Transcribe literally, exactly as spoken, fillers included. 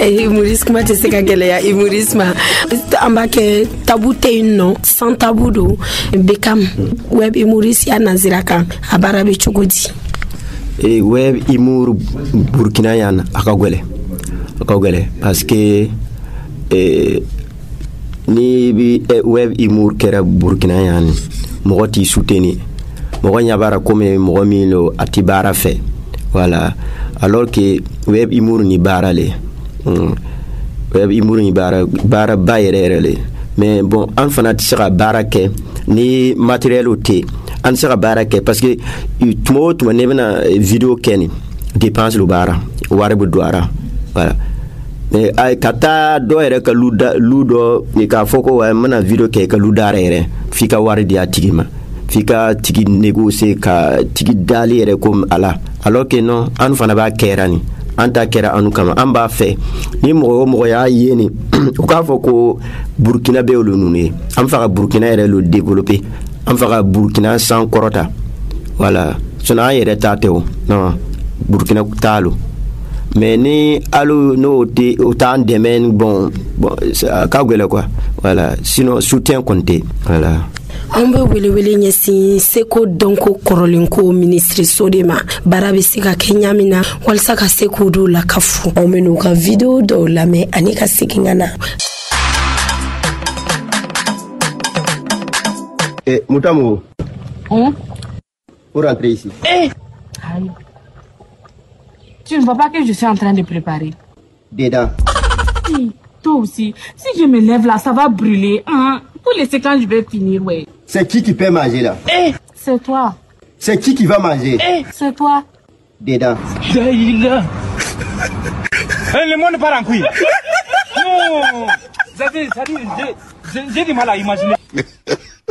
Humoriste kuma tɛ se ka gɛlɛya humorisme an b'a kɛ tabu tɛ yen nɔ sans tabu don Beckham web humoriste ya nazira kan a baara bɛ cogo di? Web humour Burkina yan a ka gɛlɛn a ka gɛlɛn parce que ni bi web humour kɛra Burkina yan mɔgɔ t'i soutenir mɔgɔ ɲa baara comme mɔgɔ min lo a ti baara fɛ voilà alors que web humour ni baara le mm. web humour ni baara baara ba yɛrɛ yɛrɛ le mais bon an fana ti se ka baara kɛ ni matériel o te an se ka baara kɛ parce que tuma o tuma ne bɛna vidéo kɛ ni dépense lo baara wari bɛ don ara voilà mais ay ka taa dɔ yɛrɛ ka lu dɔ ni k'a fɔ ko n bɛna vidéo kɛ ka lu dara yɛrɛ f'i ka wari di a tigi ma f'i ka tigi négocier ka tigi dali yɛrɛ comme ala alors que non an fana b'a kɛra ni an ta kɛra anu kama an b'a fɛ ni mɔgɔ o mɔgɔ y'a ye ni u k'a fɔ ko Burkina bɛ olu ninnu ye an fɛ ka Burkina yɛrɛ lo développer an fɛ ka Burkina san kɔrɔta voilà sinon an yɛrɛ ta tɛ o non Burkina t'a lo mais ni alu no te o t'an dɛmɛ bon bon ka gɛlɛn quoi voilà sinon soutien compté voilà. An bɛ welewele ɲɛsin seko dɔnko kɔrɔlenko ministre de ma baara bɛ se ka kɛ ɲa min na walasa ka se k'u dɔw la ka fu anw bɛ n'u ka video dɔw lamɛn ani ka segin ka na. Eh, Moutamo. Hum? Pour rentrer ici. Eh! Aïe. Tu ne vois pas que je suis en train de préparer? Dedans. Oui, toi aussi. Si je me lève là, ça va brûler. Hein? Pour laisser quand je vais finir, ouais. C'est qui qui peut manger là? Eh! C'est toi. C'est qui qui va manger? Eh! C'est toi. Dedans. Daïla. Le monde part en couille. Non! J'ai du mal à imaginer.